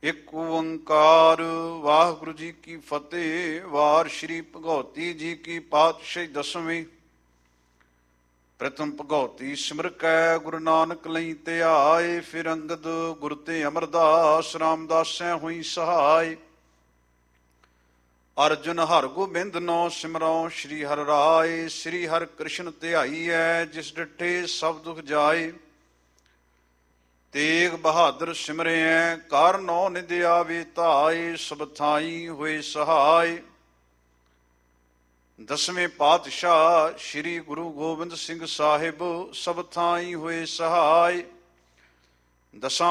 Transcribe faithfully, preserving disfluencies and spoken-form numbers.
ਇੱਕ ਓੰਕਾਰ ਵਾਹਿਗੁਰੂ ਜੀ ਕੀ ਫਤਿਹ। ਵਾਰ ਸ਼੍ਰੀ ਭਗਉਤੀ ਜੀ ਕੀ ਪਾਤਸ਼ਾਹੀ ਦਸਵੀਂ। ਪ੍ਰਥਮ ਭਗਉਤੀ ਸਿਮਰ ਕੈ ਗੁਰੂ ਨਾਨਕ ਲਈ ਧਿਆਏ। ਫਿਰ ਅੰਗਦ ਗੁਰ ਤੇ ਅਮਰਦਾਸ ਰਾਮਦਾਸੈ ਹੋਈ ਸਹਾਇ। ਅਰਜੁਨ ਹਰਿ ਗੋਬਿੰਦ ਨੋ ਸਿਮਰਉ ਸ਼੍ਰੀ ਹਰਿ ਰਾਏ। ਸ਼੍ਰੀ ਹਰਿ ਕ੍ਰਿਸ਼ਨ ਧਿਆਈਐ ਜਿਸ ਡਿਠੇ ਸਭ ਦੁਖ ਜਾਏ। ਤੇਗ ਬਹਾਦਰ ਸਿਮਰਿਐ ਕਰ ਨੌ ਨਿਧ ਆਵੇ ਧਾਏ। ਸਭ ਥਾਈ ਹੋਏ ਸਹਾਇ। ਦਸਵੇਂ ਪਾਤਸ਼ਾਹ ਸ੍ਰੀ ਗੁਰੂ ਗੋਬਿੰਦ ਸਿੰਘ ਸਾਹਿਬ ਸਭ ਥਾਈ ਹੋਏ ਸਹਾਇ। ਦਸਾਂ